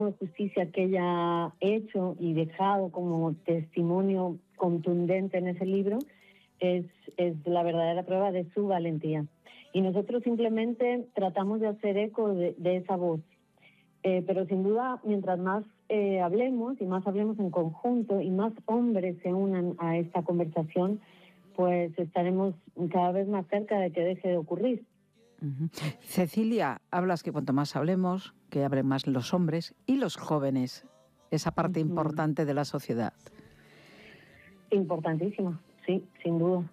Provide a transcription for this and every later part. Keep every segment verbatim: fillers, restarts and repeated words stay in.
justicia que ella ha hecho y dejado como testimonio contundente en ese libro es, es la verdadera prueba de su valentía. Y nosotros simplemente tratamos de hacer eco de, de esa voz. Eh, pero sin duda, mientras más eh, hablemos y más hablemos en conjunto y más hombres se unan a esta conversación, pues estaremos cada vez más cerca de que deje de ocurrir. Uh-huh. Cecilia, hablas que cuanto más hablemos, que hablen más los hombres y los jóvenes, esa parte uh-huh. importante de la sociedad. Importantísima, sí, sin duda.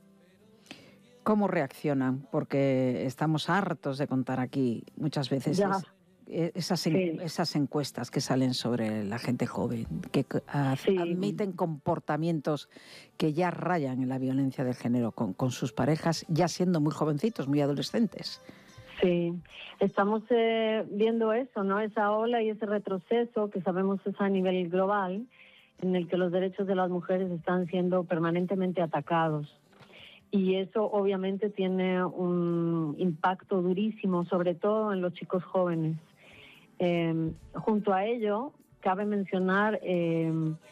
¿Cómo reaccionan? Porque estamos hartos de contar aquí muchas veces es, esas, sí. esas encuestas que salen sobre la gente joven, que sí. admiten comportamientos que ya rayan en la violencia de género con, con sus parejas, ya siendo muy jovencitos, muy adolescentes. Sí, estamos eh, viendo eso, ¿no? Esa ola y ese retroceso que sabemos es a nivel global, en el que los derechos de las mujeres están siendo permanentemente atacados. Y eso obviamente tiene un impacto durísimo, sobre todo en los chicos jóvenes. Eh, junto a ello, cabe mencionar eh,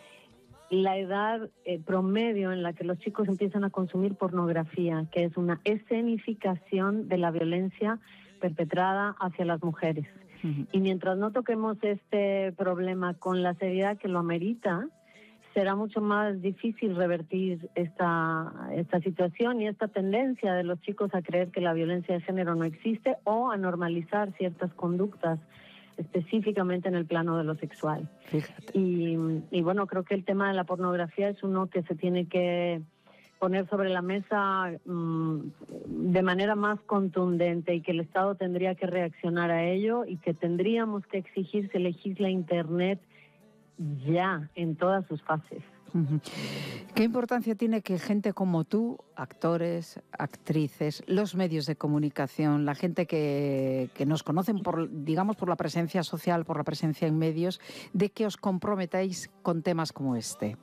la edad eh, promedio en la que los chicos empiezan a consumir pornografía, que es una escenificación de la violencia perpetrada hacia las mujeres. Uh-huh. Y mientras no toquemos este problema con la seriedad que lo amerita, será mucho más difícil revertir esta, esta situación y esta tendencia de los chicos a creer que la violencia de género no existe o a normalizar ciertas conductas, específicamente en el plano de lo sexual. Fíjate. Y, y bueno, creo que el tema de la pornografía es uno que se tiene que poner sobre la mesa mmm, de manera más contundente y que el Estado tendría que reaccionar a ello y que tendríamos que exigir se legisle Internet ya, en todas sus fases. Uh-huh. ¿Qué importancia tiene que gente como tú, actores, actrices, los medios de comunicación, la gente que, que nos conocen por, digamos, por la presencia social, por la presencia en medios, de que os comprometáis con temas como este?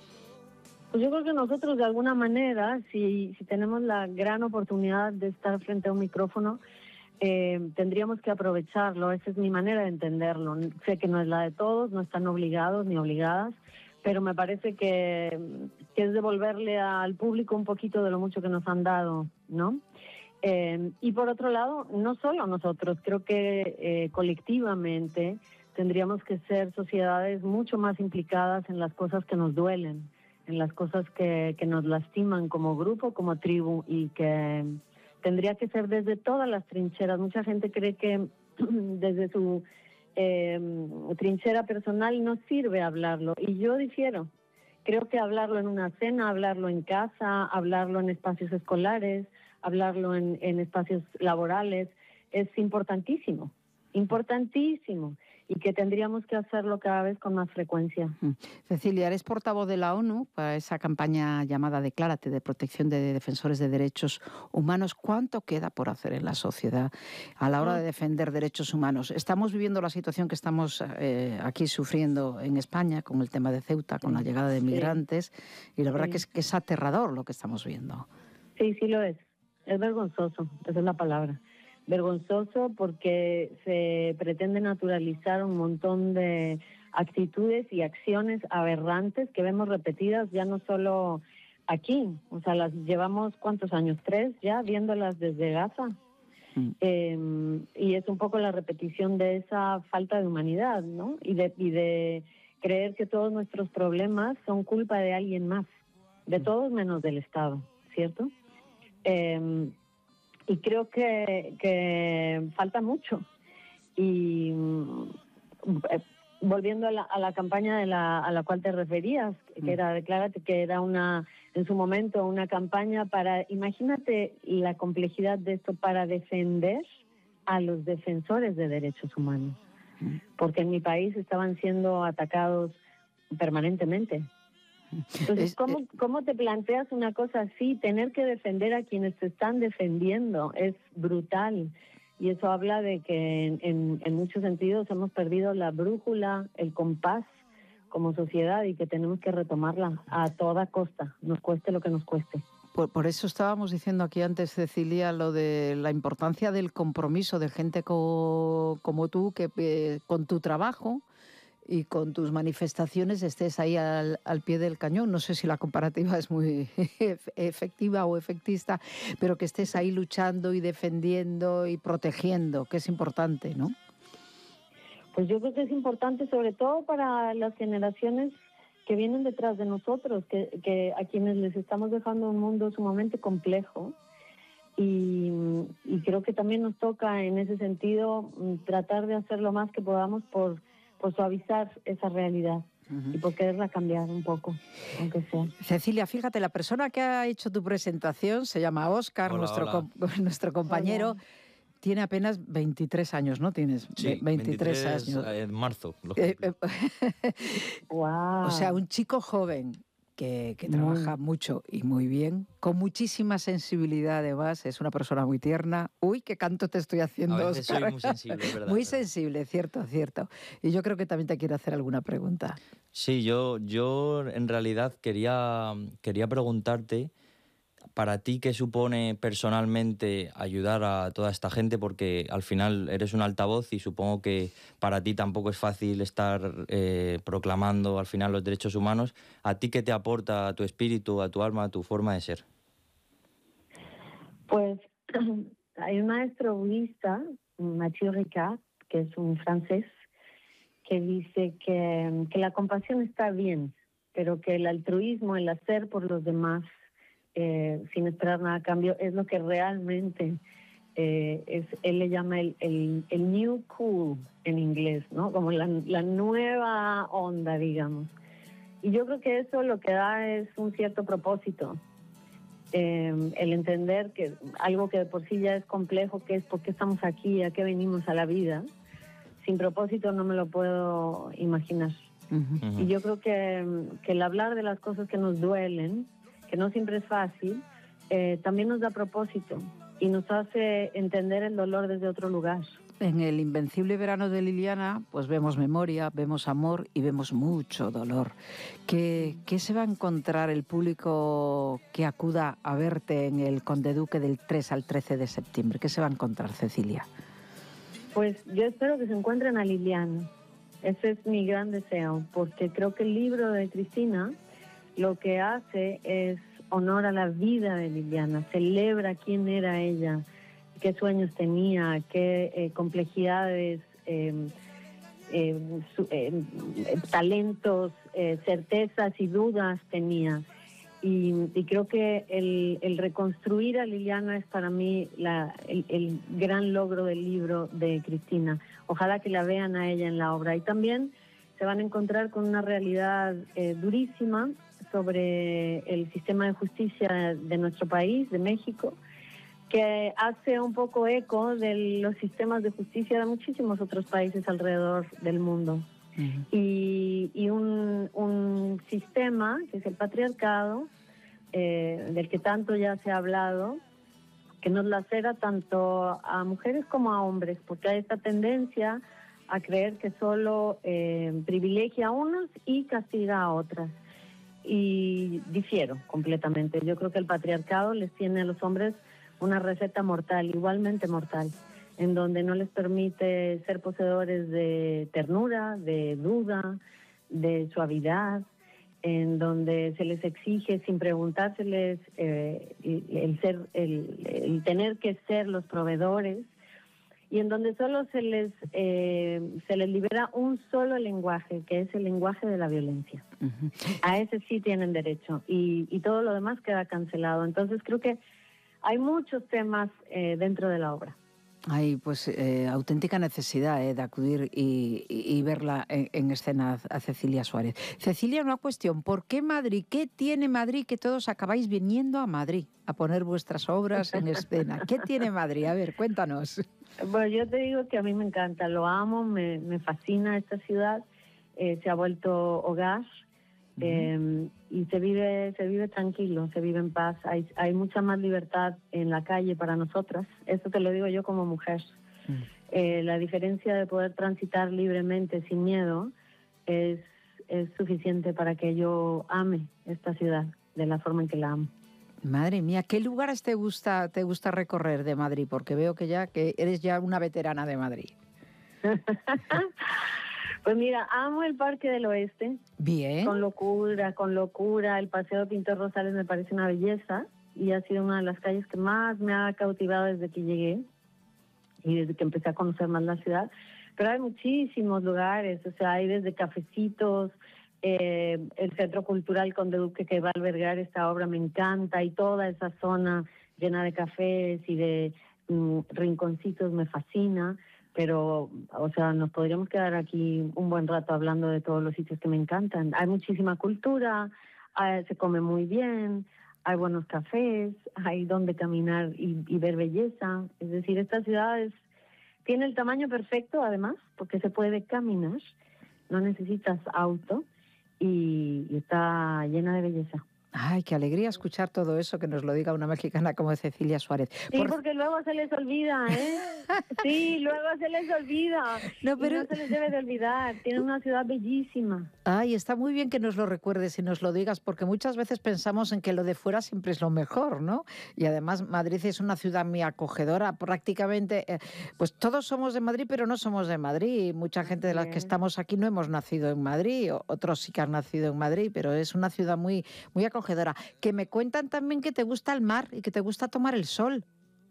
Pues yo creo que nosotros de alguna manera, si, si tenemos la gran oportunidad de estar frente a un micrófono, Eh, tendríamos que aprovecharlo. Esa es mi manera de entenderlo. Sé que no es la de todos, no están obligados ni obligadas, pero me parece que, que es devolverle al público un poquito de lo mucho que nos han dado, ¿no? Eh, y por otro lado, no solo nosotros, creo que eh, colectivamente tendríamos que ser sociedades mucho más implicadas en las cosas que nos duelen, en las cosas que, que nos lastiman como grupo, como tribu, y que tendría que ser desde todas las trincheras. Mucha gente cree que desde su eh, trinchera personal no sirve hablarlo, y yo difiero. Creo que hablarlo en una cena, hablarlo en casa, hablarlo en espacios escolares, hablarlo en, en espacios laborales, es importantísimo, importantísimo, y que tendríamos que hacerlo cada vez con más frecuencia. Cecilia, eres portavoz de la ONU para esa campaña llamada Declárate, de protección de defensores de derechos humanos. ¿Cuánto queda por hacer en la sociedad a la hora de defender derechos humanos? Estamos viviendo la situación que estamos eh, aquí sufriendo en España con el tema de Ceuta, con la llegada de migrantes, sí. y la verdad sí. que, es, que es aterrador lo que estamos viendo. Sí, sí lo es. Es vergonzoso, esa es la palabra. Vergonzoso porque se pretende naturalizar un montón de actitudes y acciones aberrantes que vemos repetidas ya no solo aquí, o sea, las llevamos, ¿cuántos años? Tres ya viéndolas desde Gaza. Mm. Eh, y es un poco la repetición de esa falta de humanidad, ¿no? Y de, y de creer que todos nuestros problemas son culpa de alguien más, de todos menos del Estado, ¿cierto? Eh, Y creo que, que falta mucho. Y eh, volviendo a la, a la campaña de la, a la cual te referías, que era Declárate, que era una, en su momento, una campaña para, imagínate la complejidad de esto, para defender a los defensores de derechos humanos. Porque en mi país estaban siendo atacados permanentemente. Entonces, ¿cómo, ¿cómo te planteas una cosa así? Tener que defender a quienes te están defendiendo es brutal. Y eso habla de que en, en, en muchos sentidos hemos perdido la brújula, el compás como sociedad, y que tenemos que retomarla a toda costa, nos cueste lo que nos cueste. Por, por eso estábamos diciendo aquí antes, Cecilia, lo de la importancia del compromiso de gente co, como tú, que eh, con tu trabajo y con tus manifestaciones estés ahí al, al pie del cañón. No sé si la comparativa es muy efectiva o efectista, pero que estés ahí luchando y defendiendo y protegiendo, que es importante, ¿no? Pues yo creo que es importante, sobre todo para las generaciones que vienen detrás de nosotros, que, que a quienes les estamos dejando un mundo sumamente complejo. Y, y creo que también nos toca en ese sentido tratar de hacer lo más que podamos por, por suavizar esa realidad. Uh-huh. Y por quererla cambiar un poco, aunque sea. Cecilia, fíjate, la persona que ha hecho tu presentación se llama Óscar, hola, nuestro, hola. Com- nuestro compañero. Hola. Tiene apenas veintitrés años, ¿no? Tienes sí, veintitrés, veintitrés años. En marzo. Eh, eh, wow. O sea, un chico joven que, que trabaja muy. mucho y muy bien, con muchísima sensibilidad además, es una persona muy tierna. Uy, qué canto te estoy haciendo, A veces Óscar. soy muy sensible, es verdad. Muy verdad. sensible, cierto, cierto. Y yo creo que también te quiero hacer alguna pregunta. Sí, yo, yo en realidad quería, quería preguntarte, para ti, ¿qué supone personalmente ayudar a toda esta gente? Porque al final eres un altavoz y supongo que para ti tampoco es fácil estar eh, proclamando al final los derechos humanos. ¿A ti qué te aporta a tu espíritu, a tu alma, a tu forma de ser? Pues hay un maestro budista, Mathieu Ricard, que es un francés, que dice que, que la compasión está bien, pero que el altruismo, el hacer por los demás, Eh, sin esperar nada a cambio, es lo que realmente eh, es, él le llama el, el, el new cool en inglés, ¿no? Como la, la nueva onda, digamos. Y yo creo que eso lo que da es un cierto propósito. Eh, el entender que algo que de por sí ya es complejo, que es por qué estamos aquí, a qué venimos a la vida, sin propósito no me lo puedo imaginar. Uh-huh. Y yo creo que, que el hablar de las cosas que nos duelen, que no siempre es fácil, eh, también nos da propósito y nos hace entender el dolor desde otro lugar. En el Invencible Verano de Liliana, pues vemos memoria, vemos amor y vemos mucho dolor. ¿Qué, qué se va a encontrar el público que acuda a verte en el Conde Duque del tres al trece de septiembre? ¿Qué se va a encontrar, Cecilia? Pues yo espero que se encuentren a Liliana. Ese es mi gran deseo, porque creo que el libro de Cristina lo que hace es honor a la vida de Liliana, celebra quién era ella, qué sueños tenía, qué eh, complejidades, eh, eh, su, eh, talentos, eh, certezas y dudas tenía. Y, y creo que el, el reconstruir a Liliana es para mí la, el, el gran logro del libro de Cristina. Ojalá que la vean a ella en la obra. Y también se van a encontrar con una realidad eh, durísima sobre el sistema de justicia de nuestro país, de México, que hace un poco eco de los sistemas de justicia de muchísimos otros países alrededor del mundo. Uh-huh. Y, y un, un sistema, que es el patriarcado, eh, del que tanto ya se ha hablado, que nos lacera tanto a mujeres como a hombres, porque hay esta tendencia a creer que solo eh, privilegia a unos y castiga a otras. Y difiero completamente. Yo creo que el patriarcado les tiene a los hombres una receta mortal, igualmente mortal, en donde no les permite ser poseedores de ternura, de duda, de suavidad, en donde se les exige sin preguntárseles eh, el, el ser, el, el tener que ser los proveedores, y en donde solo se les eh, se les libera un solo lenguaje, que es el lenguaje de la violencia. Uh-huh. A ese sí tienen derecho, y, y todo lo demás queda cancelado. Entonces creo que hay muchos temas eh, dentro de la obra. Hay pues eh, auténtica necesidad eh, de acudir y, y, y verla en, en escena a Cecilia Suárez. Cecilia, una cuestión, ¿por qué Madrid? ¿Qué tiene Madrid que todos acabáis viniendo a Madrid a poner vuestras obras en escena? ¿Qué tiene Madrid? A ver, cuéntanos. Bueno, yo te digo que a mí me encanta, lo amo, me, me fascina esta ciudad, eh, se ha vuelto hogar. Uh-huh. Eh, y se vive se vive tranquilo, se vive en paz, hay, hay mucha más libertad en la calle para nosotras, eso te lo digo yo como mujer. Uh-huh. Eh, la diferencia de poder transitar libremente sin miedo es, es suficiente para que yo ame esta ciudad de la forma en que la amo. Madre mía, ¿qué lugares te gusta, te gusta recorrer de Madrid? Porque veo que ya que eres ya una veterana de Madrid. Pues mira, amo el Parque del Oeste. Bien. Con locura, con locura. El Paseo de Pintor Rosales me parece una belleza y ha sido una de las calles que más me ha cautivado desde que llegué y desde que empecé a conocer más la ciudad. Pero hay muchísimos lugares, o sea, hay desde cafecitos, eh, el Centro Cultural Conde Duque que va a albergar esta obra me encanta, y toda esa zona llena de cafés y de mm, rinconcitos me fascina. Pero, o sea, nos podríamos quedar aquí un buen rato hablando de todos los sitios que me encantan. Hay muchísima cultura, hay, se come muy bien, hay buenos cafés, hay donde caminar y, y ver belleza. Es decir, esta ciudad es, tiene el tamaño perfecto, además, porque se puede caminar, no necesitas auto y, y está llena de belleza. Ay, qué alegría escuchar todo eso, que nos lo diga una mexicana como Cecilia Suárez. Sí, Por... porque luego se les olvida, ¿eh? Sí, luego se les olvida. No, pero... Y no se les debe de olvidar. Tienen una ciudad bellísima. Ay, está muy bien que nos lo recuerdes y nos lo digas, porque muchas veces pensamos en que lo de fuera siempre es lo mejor, ¿no? Y además Madrid es una ciudad muy acogedora. Prácticamente, eh, pues todos somos de Madrid, pero no somos de Madrid. Mucha gente de las que estamos aquí no hemos nacido en Madrid, otros sí que han nacido en Madrid, pero es una ciudad muy, muy acogedora. Que me cuentan también que te gusta el mar y que te gusta tomar el sol.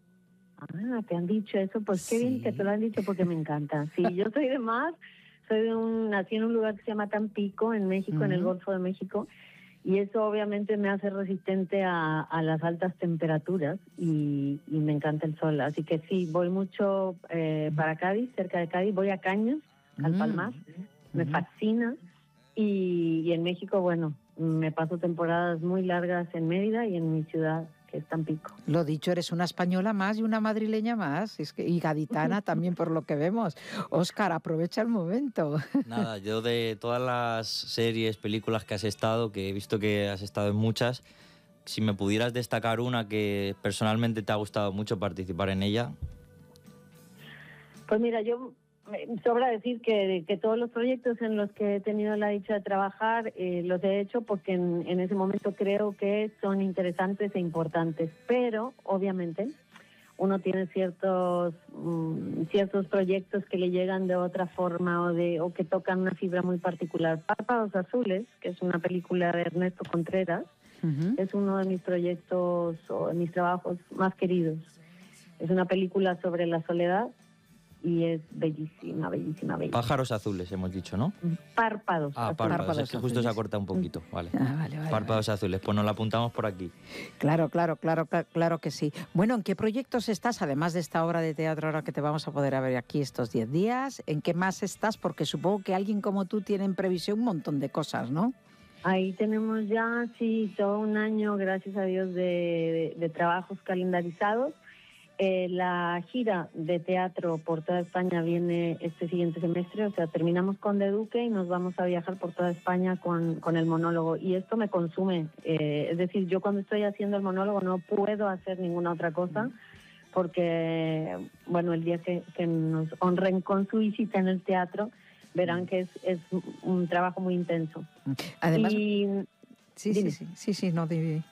Ah, te han dicho eso, pues sí. Qué bien que te lo han dicho porque me encanta. Sí, yo soy de mar, soy de un, nací en un lugar que se llama Tampico, en México, uh-huh. en el Golfo de México, y eso obviamente me hace resistente a, a las altas temperaturas y, y me encanta el sol. Así que sí, voy mucho eh, para Cádiz, cerca de Cádiz, voy a Caños, uh-huh. al Palmar, uh-huh. me fascina, y, y en México, bueno, me paso temporadas muy largas en Mérida y en mi ciudad, que es Tampico. Lo dicho, eres una española más y una madrileña más, es que, y gaditana también por lo que vemos. Óscar, aprovecha el momento. Nada, yo de todas las series, películas que has estado, que he visto que has estado en muchas, si me pudieras destacar una que personalmente te ha gustado mucho participar en ella. Pues mira, yo... sobra decir que, que todos los proyectos en los que he tenido la dicha de trabajar eh, los he hecho porque en, en ese momento creo que son interesantes e importantes, pero obviamente uno tiene ciertos um, ciertos proyectos que le llegan de otra forma o de o que tocan una fibra muy particular. Párpados Azules, que es una película de Ernesto Contreras, uh-huh. es uno de mis proyectos o de mis trabajos más queridos. Es una película sobre la soledad y es bellísima, bellísima, bellísima. Pájaros azules, hemos dicho, ¿no? Párpados. Ah, párpados, párpados es que azules. Justo se ha cortado un poquito, vale. Ah, vale, vale Párpados vale. azules, pues nos lo apuntamos por aquí. Claro, claro, claro, claro que sí. Bueno, ¿en qué proyectos estás, además de esta obra de teatro ahora que te vamos a poder ver aquí estos diez días? ¿En qué más estás? Porque supongo que alguien como tú tiene en previsión un montón de cosas, ¿no? Ahí tenemos ya, sí, todo un año, gracias a Dios, de, de, de trabajos calendarizados. Eh, la gira de teatro por toda España viene este siguiente semestre, o sea, terminamos con De Duque y nos vamos a viajar por toda España con, con el monólogo. Y esto me consume, eh, es decir, yo cuando estoy haciendo el monólogo no puedo hacer ninguna otra cosa, porque, bueno, el día que, que nos honren con su visita en el teatro, verán que es, es un trabajo muy intenso. Además, y, sí, sí, sí, sí, sí, no, dime.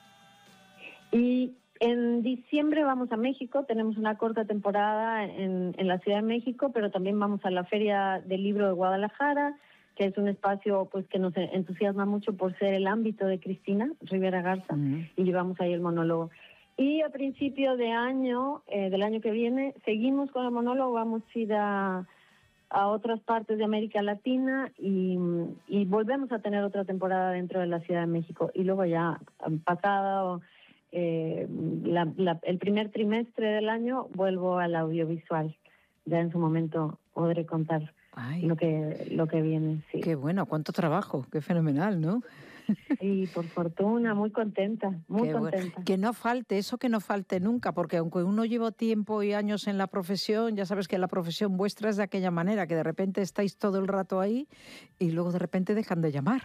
Y en diciembre vamos a México, tenemos una corta temporada en, en la Ciudad de México, pero también vamos a la Feria del Libro de Guadalajara, que es un espacio pues que nos entusiasma mucho por ser el ámbito de Cristina Rivera Garza, uh-huh. y llevamos ahí el monólogo. Y a principio de año, eh, del año que viene, seguimos con el monólogo, vamos a ir a, a otras partes de América Latina y, y volvemos a tener otra temporada dentro de la Ciudad de México. Y luego ya, pasado... Eh, la, la, el primer trimestre del año vuelvo al audiovisual. Ya en su momento podré contar Ay, lo que lo que viene. Sí. Qué bueno, cuánto trabajo, qué fenomenal, ¿no? Y por fortuna, muy contenta, muy qué contenta. Bueno. Que no falte, eso que no falte nunca, porque aunque uno lleva tiempo y años en la profesión, ya sabes que la profesión vuestra es de aquella manera, que de repente estáis todo el rato ahí y luego de repente dejan de llamar.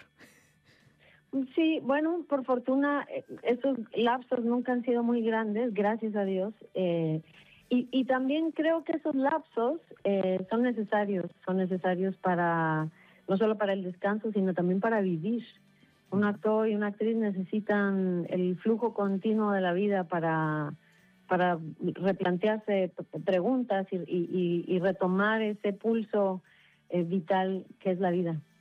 Sí, bueno, por fortuna esos lapsos nunca han sido muy grandes, gracias a Dios. Eh, y, y también creo que esos lapsos eh, son necesarios, son necesarios para, no solo para el descanso, sino también para vivir. Un actor y una actriz necesitan el flujo continuo de la vida para, para replantearse preguntas y, y, y retomar ese pulso eh, vital que es la vida.